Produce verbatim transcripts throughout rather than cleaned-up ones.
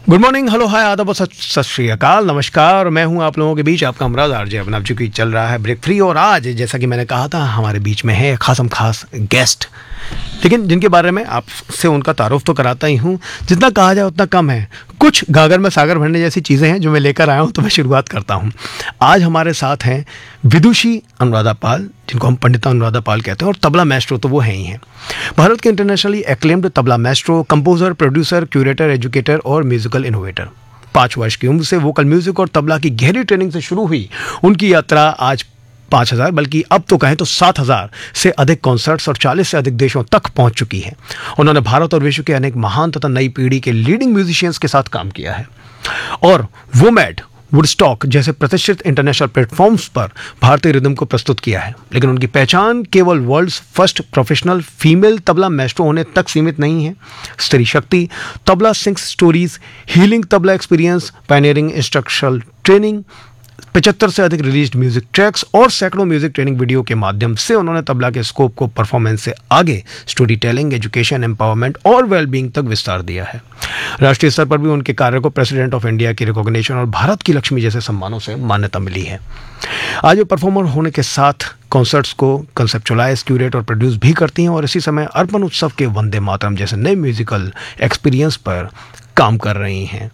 Good morning, hello, हाय, आदाब, सत सत श्री अकाल, नमस्कार। मैं हूं आप लोगों के बीच आपका अमराज आरजे अभिनव, चूंकि चल रहा है ब्रेक फ्री। और आज जैसा कि मैंने कहा था, हमारे बीच में है खासम खास गेस्ट, लेकिन जिनके बारे में आपसे उनका तारुफ तो कराता ही हूँ। जितना कहा जाए उतना कम है। कुछ गागर में सागर भरने जैसी चीज़ें हैं जो मैं लेकर आया हूँ, तो मैं शुरुआत करता हूँ। आज हमारे साथ हैं विदुषी अनुराधा पाल, जिनको हम पंडिता अनुराधा पाल कहते हैं, और तबला मैस्ट्रो तो वो हैं ही हैं। भारत के internationally acclaimed tabla Maestro, composer, producer, curator, educator और म्यूजिकल इनोवेटर। पाँच वर्ष की उम्र से वोकल म्यूजिक और तबला की गहरी ट्रेनिंग से शुरू हुई उनकी यात्रा आज पाँच हज़ार बल्कि अब तो कहें तो सात हज़ार से अधिक कॉन्सर्ट्स और चालीस से अधिक देशों तक पहुंच चुकी है। उन्होंने भारत और विश्व के अनेक महान तथा नई पीढ़ी के लीडिंग म्यूजिशियंस के साथ काम किया है और वोमैड, वुडस्टॉक जैसे प्रतिष्ठित इंटरनेशनल प्लेटफॉर्म्स पर भारतीय रिदम को प्रस्तुत किया है। लेकिन उनकी पहचान केवल world's first professional female tabla Maestro होने तक सीमित नहीं है। स्त्री शक्ति, tabla sings stories, healing tabla experience, pioneering instructional training, पचहत्तर से अधिक रिलीज्ड म्यूजिक ट्रैक्स और सैकड़ों म्यूजिक ट्रेनिंग वीडियो के माध्यम से उन्होंने तबला के स्कोप को परफॉर्मेंस से आगे स्टोरी टेलिंग, एजुकेशन, एम्पावरमेंट और वेलबींग तक विस्तार दिया है। राष्ट्रीय स्तर पर भी उनके कार्य को प्रेसिडेंट ऑफ इंडिया की रिकॉग्निशन और भारत की लक्ष्मी जैसे सम्मानों से मान्यता मिली है। आज वे परफॉर्मर होने के साथ कॉन्सर्ट्स को कंसेप्चुअलाइज, क्यूरेट और प्रोड्यूस भी करती हैं और इसी समय अर्पण उत्सव के वंदे मातरम जैसे नए म्यूजिकल एक्सपीरियंस पर काम कर रही हैं।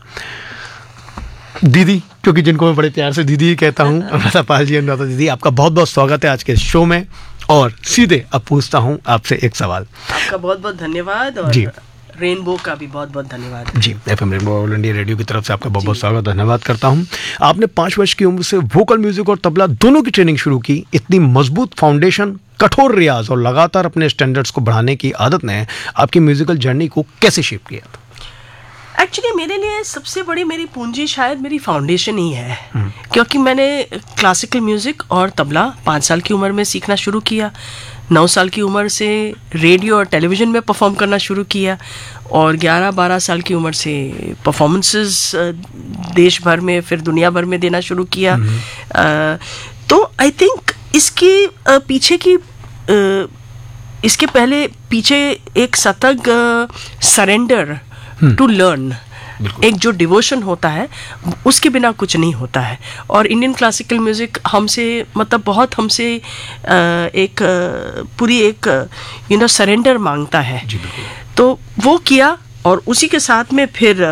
दीदी, क्योंकि जिनको मैं बड़े प्यार से दीदी ही कहता हूँ, अनुराधा पाल जी, अनुराधा दीदी, आपका बहुत बहुत स्वागत है आज के शो में। और सीधे अब पूछता हूँ आपसे एक सवाल। आपका बहुत बहुत धन्यवाद और जी रेनबो का भी बहुत बहुत धन्यवाद। जी, FM rainbow all India radio की तरफ से आपका बहुत बहुत स्वागत, धन्यवाद करता हूँ। आपने पाँच वर्ष की उम्र से वोकल म्यूजिक और तबला दोनों की ट्रेनिंग शुरू की। इतनी मजबूत फाउंडेशन, कठोर रियाज और लगातार अपने स्टैंडर्ड्स को बढ़ाने की आदत ने आपकी म्यूजिकल जर्नी को कैसे शेप किया? एक्चुअली मेरे लिए सबसे बड़ी मेरी पूंजी शायद मेरी फाउंडेशन ही है, क्योंकि मैंने क्लासिकल म्यूज़िक और तबला पाँच साल की उम्र में सीखना शुरू किया। नौ साल की उम्र से रेडियो और टेलीविज़न में परफॉर्म करना शुरू किया और ग्यारह बारह साल की उम्र से परफॉर्मेंसेस देश भर में, फिर दुनिया भर में देना शुरू किया। आ, तो आई थिंक इसकी आ, पीछे की आ, इसके पहले पीछे एक सतत सरेंडर टू लर्न, एक जो डिवोशन होता है उसके बिना कुछ नहीं होता है। और इंडियन क्लासिकल म्यूज़िक हमसे मतलब बहुत हमसे एक पूरी एक यू नो सरेंडर मांगता है। तो वो किया और उसी के साथ में फिर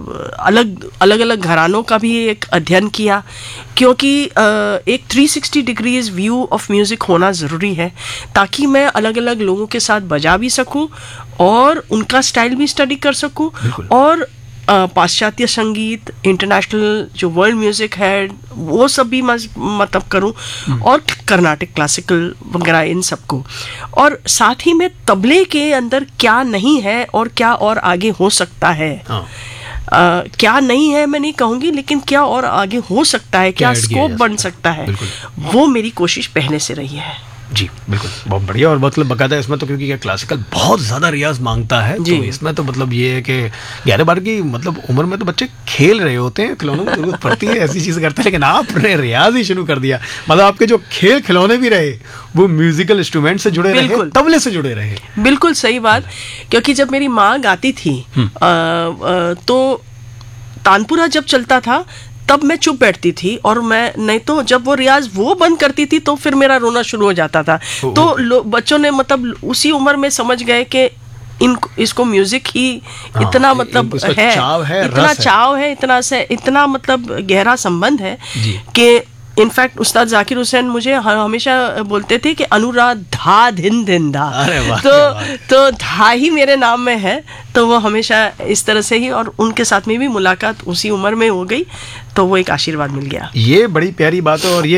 अलग अलग अलग घरानों का भी एक अध्ययन किया, क्योंकि एक three sixty degrees view of music होना ज़रूरी है ताकि मैं अलग अलग लोगों के साथ बजा भी सकूं और उनका स्टाइल भी स्टडी कर सकूं और पाश्चात्य संगीत, इंटरनेशनल जो वर्ल्ड म्यूज़िक है वो सब भी मतलब करूं और कर्नाटिक क्लासिकल वगैरह इन सबको। और साथ ही में तबले के अंदर क्या नहीं है और क्या और आगे हो सकता है। हाँ। आ, क्या नहीं है मैं नहीं कहूँगी, लेकिन क्या और आगे हो सकता है, क्या, क्या स्कोप बन सकता है, वो मेरी कोशिश पहले से रही है। जी बिल्कुल, बहुत बढ़िया। और मतलब बकायदा इसमें तो क्योंकि क्लासिकल बहुत ज़्यादा रियाज मांगता है, तो इसमें तो मतलब ये है कि ग्यारह बार की मतलब उम्र में तो बच्चे खेल रहे होते हैं, खिलौनों की जरूरत पड़ती है, ऐसी चीज़ करते हैं, लेकिन आपने रियाज ही शुरू कर दिया। मतलब आपके जो खेल खिलौने भी रहे वो म्यूजिकल इंस्ट्रूमेंट से जुड़े रहे, तबले से जुड़े रहे। बिल्कुल सही बात, क्योंकि जब मेरी माँ गाती थी आ, आ, तो तानपुरा जब चलता था तब मैं चुप बैठती थी, और मैं नहीं तो जब वो रियाज वो बंद करती थी तो फिर मेरा रोना शुरू हो जाता था। तो बच्चों ने मतलब उसी उम्र में समझ गए कि इन इसको म्यूजिक ही इतना मतलब है, चाव है, इतना चाव है, इतना से इतना मतलब गहरा संबंध है कि इनफैक्ट उस्ताद जाकिर हुसैन मुझे हमेशा बोलते थे कि अनुराधा धिन धिन धा, तो तो धा ही मेरे नाम में है, तो वो हमेशा इस तरह से ही। और उनके साथ में भी मुलाकात उसी उम्र में हो गई, तो वो एक आशीर्वाद मिल गया। ये बड़ी प्यारी बात है। और ये